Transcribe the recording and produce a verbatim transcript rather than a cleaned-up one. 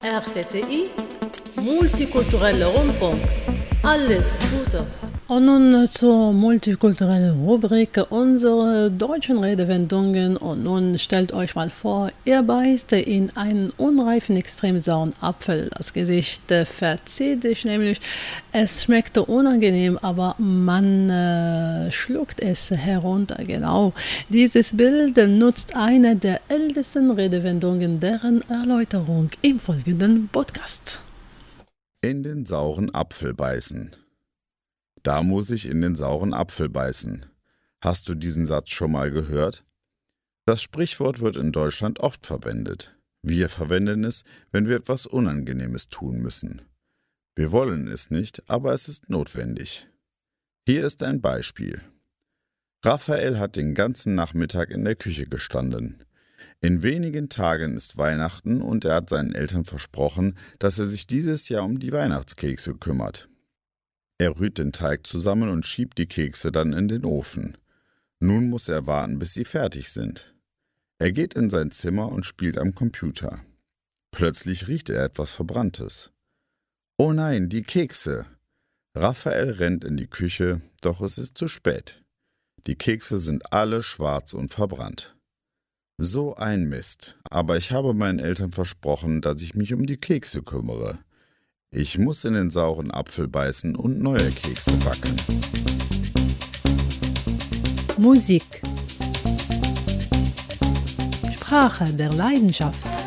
R T C I, multikultureller Rundfunk. Alles Gute. Und nun zur multikulturellen Rubrik, unsere deutschen Redewendungen. Und nun stellt euch mal vor, ihr beißt in einen unreifen, extrem sauren Apfel. Das Gesicht äh, verzieht sich nämlich. Es schmeckt unangenehm, aber man äh, schluckt es herunter. Genau. Dieses Bild nutzt eine der ältesten Redewendungen, deren Erläuterung im folgenden Podcast. In den sauren Apfel beißen. Da muss ich in den sauren Apfel beißen. Hast du diesen Satz schon mal gehört? Das Sprichwort wird in Deutschland oft verwendet. Wir verwenden es, wenn wir etwas Unangenehmes tun müssen. Wir wollen es nicht, aber es ist notwendig. Hier ist ein Beispiel. Raphael hat den ganzen Nachmittag in der Küche gestanden. In wenigen Tagen ist Weihnachten und er hat seinen Eltern versprochen, dass er sich dieses Jahr um die Weihnachtskekse kümmert. Er rührt den Teig zusammen und schiebt die Kekse dann in den Ofen. Nun muss er warten, bis sie fertig sind. Er geht in sein Zimmer und spielt am Computer. Plötzlich riecht er etwas Verbranntes. Oh nein, die Kekse! Raphael rennt in die Küche, doch es ist zu spät. Die Kekse sind alle schwarz und verbrannt. So ein Mist, aber ich habe meinen Eltern versprochen, dass ich mich um die Kekse kümmere. Ich muss in den sauren Apfel beißen und neue Kekse backen. Musik. Sprache der Leidenschaft.